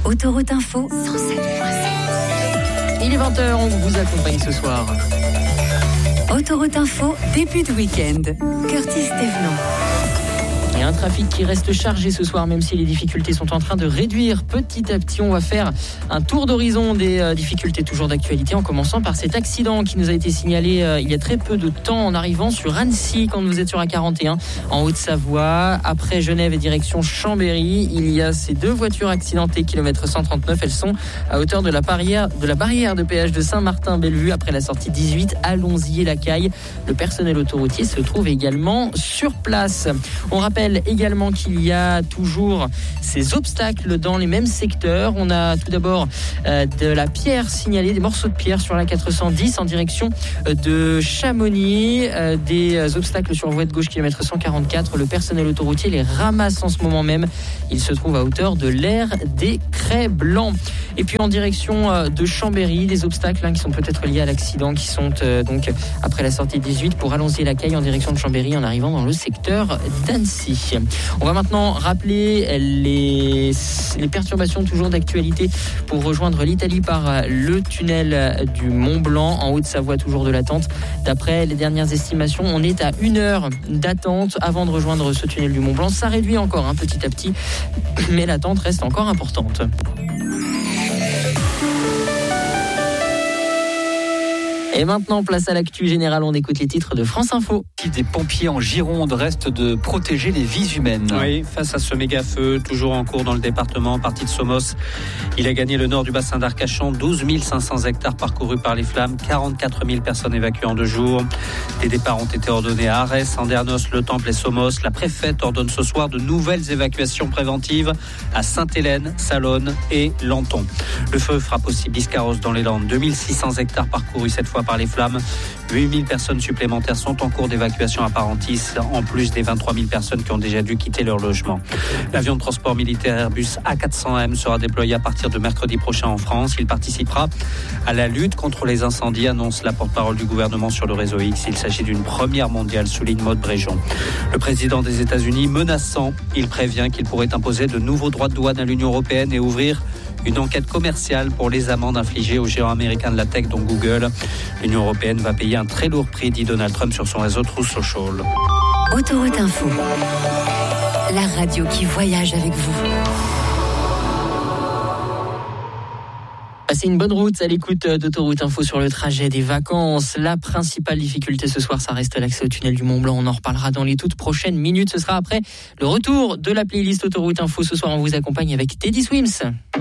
Autoroute Info 107.7. Il est 20h, on vous accompagne ce soir. Autoroute Info, début de week-end. Curtis Thévenot. Il y a un trafic qui reste chargé ce soir, même si les difficultés sont en train de réduire petit à petit. On va faire un tour d'horizon des difficultés toujours d'actualité, en commençant par cet accident qui nous a été signalé il y a très peu de temps en arrivant sur Annecy, quand vous êtes sur A41 en Haute-Savoie. Après Genève et direction Chambéry, il y a ces deux voitures accidentées, kilomètre 139. Elles sont à hauteur de la barrière de péage de Saint-Martin-Bellevue, après la sortie 18 à Lonzier-la-Caille. Le personnel autoroutier se trouve également sur place. On rappelle également qu'il y a toujours ces obstacles dans les mêmes secteurs. On a tout d'abord de la pierre signalée, des morceaux de pierre sur la 410 en direction de Chamonix, des obstacles sur voie de gauche kilomètre 144. Le personnel autoroutier les ramasse en ce moment même. Il se trouve à hauteur de l'aire des Crêts Blancs. Et puis en direction de Chambéry, des obstacles qui sont peut-être liés à l'accident, qui sont donc après la sortie 18 pour Allonzier-la-Caille en direction de Chambéry en arrivant dans le secteur d'Annecy. On va maintenant rappeler les perturbations toujours d'actualité pour rejoindre l'Italie par le tunnel du Mont Blanc en Haute-Savoie, toujours de l'attente. D'après les dernières estimations, on est à 1 heure d'attente avant de rejoindre ce tunnel du Mont Blanc. Ça réduit encore petit à petit, mais l'attente reste encore importante. Et maintenant, place à l'actu générale. On écoute les titres de France Info. Des pompiers en Gironde restent de protéger les vies humaines. Oui, face à ce méga-feu, toujours en cours dans le département, parti de Somos. Il a gagné le nord du bassin d'Arcachon, 12 500 hectares parcourus par les flammes, 44 000 personnes évacuées en 2 jours. Des départs ont été ordonnés à Arès, Andernos, Le Temple et Somos. La préfète ordonne ce soir de nouvelles évacuations préventives à Sainte-Hélène, Salonne et Lanton. Le feu frappe aussi Biscarrosse dans les Landes, 2600 hectares parcourus cette fois par les flammes. 8 000 personnes supplémentaires sont en cours d'évacuation à Parentis, en plus des 23 000 personnes qui ont déjà dû quitter leur logement. L'avion de transport militaire Airbus A400M sera déployé à partir de mercredi prochain en France. Il participera à la lutte contre les incendies, annonce la porte-parole du gouvernement sur le réseau X. Il s'agit d'une première mondiale, souligne Maud Bréjon. Le président des États-Unis menaçant, il prévient qu'il pourrait imposer de nouveaux droits de douane à l'Union européenne et ouvrir une enquête commerciale pour les amendes infligées aux géants américains de la tech, dont Google. L'Union européenne va payer un très lourd prix, dit Donald Trump sur son réseau Truth Social. Autoroute Info, la radio qui voyage avec vous. Passez une bonne route à l'écoute d'Autoroute Info sur le trajet des vacances. La principale difficulté ce soir, ça reste l'accès au tunnel du Mont Blanc. On en reparlera dans les toutes prochaines minutes. Ce sera après le retour de la playlist Autoroute Info. Ce soir, on vous accompagne avec Teddy Swims.